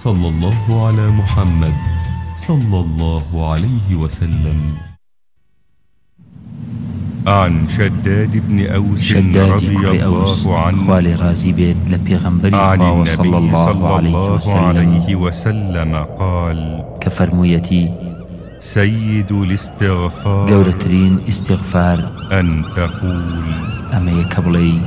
صلى الله على محمد صلى الله عليه وسلم. عن شداد بن أوس رضي الله عنه خوالي رازي بيت لبيغمبري عن النبي صلى الله عليه وسلم قال: كفرمويتي سيد الاستغفار قورترين استغفار أن تقول: أما يكبلي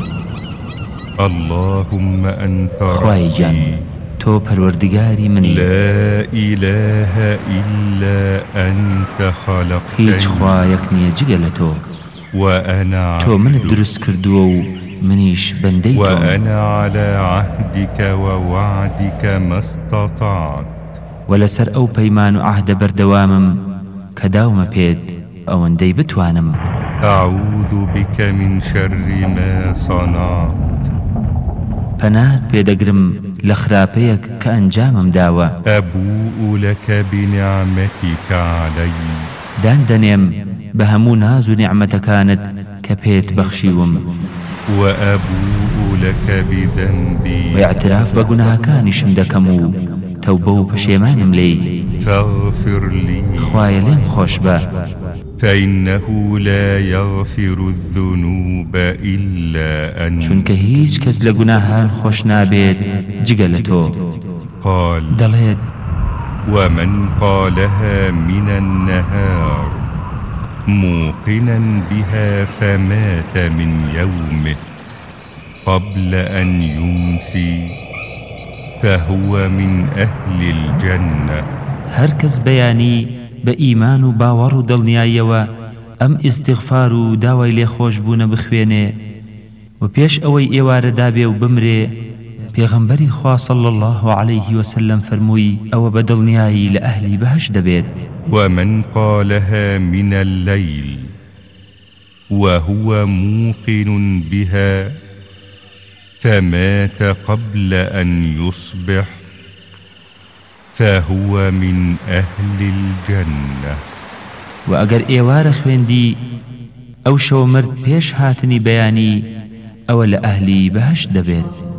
اللهم أنت خواهي جان ربي تو پروردگاری منی، لا إله إلا أنت خلقتني هیچ خوایك نیه جگل تو، وأنا تو من عبدك درست کردو و منیش بندی تو، وأنا على عهدك ووعدك ما استطعت ولسر او پیمان و عهد بردوامم کداوم پید اوندی بتوانم. أعوذ بك من شر ما صنعت پنات پێدەگرم لە خراپەیەک کە ئەنجامم داوە، أبوء لك بنعمتك علي دان دەنێم بە هەموو ناز و نیعمەتەکانت کە پێت بەخشیوم، وأبوء لك بذنبي واعتراف بە گوناهەکانیشم دەکەم و تەوبە و پەشێمانم لێی، فاغفر لي خوایە لێم خۆش بە، فإنه لا يغفر الذنوب إلا أنت چونکە هیچ کەس لە گوناهان خۆش نابێت جگە لە تۆ. قال: دەڵێت ومن قالها من النهار موقنا بها فمات من يومه قبل أن يمسي فهو من أهل الجنة. هەر کەس بەیانی بە ئیمان و باوەڕ و دڵنیاییەوە ئەم ئیستیغفار و داوای لێخۆشبوونە بخوێنێ و پێش ئەوەی ئێوارە دابێ و بمرێ، پێغەمبەری خوا صلی الله عليه وسلم فەرمووی ئەوە بە دڵنیایی لە ئەهلی بەهەشت دەبێت. ومن قالها من الليل وهو موقن بها فمات قبل أن يصبح فهو من أهل الجنة. وأجر إيوار خويندي أو شو مرد بيش هاتني بياني أو لأهلي بهش دبيت.